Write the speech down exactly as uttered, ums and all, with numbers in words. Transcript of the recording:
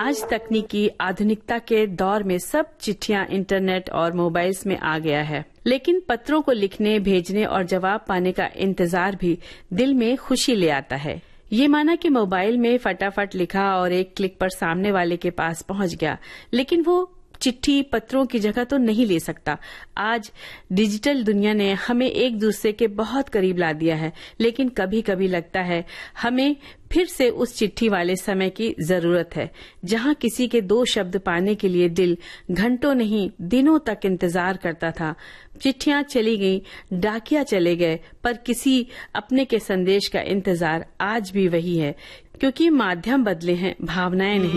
आज तकनीकी आधुनिकता के दौर में सब चिट्ठियां इंटरनेट और मोबाइल्स में आ गया है, लेकिन पत्रों को लिखने, भेजने और जवाब पाने का इंतजार भी दिल में खुशी ले आता है। ये माना कि मोबाइल में फटाफट लिखा और एक क्लिक पर सामने वाले के पास पहुंच गया, लेकिन वो चिट्ठी पत्रों की जगह तो नहीं ले सकता। आज डिजिटल दुनिया ने हमें एक दूसरे के बहुत करीब ला दिया है, लेकिन कभी कभी लगता है हमें फिर से उस चिट्ठी वाले समय की जरूरत है, जहां किसी के दो शब्द पाने के लिए दिल घंटों नहीं दिनों तक इंतजार करता था। चिट्ठियां चली गईं, डाकिया चले गए, पर किसी अपने के संदेश का इंतजार आज भी वही है, क्योंकि माध्यम बदले हैं, भावनाएं नहीं।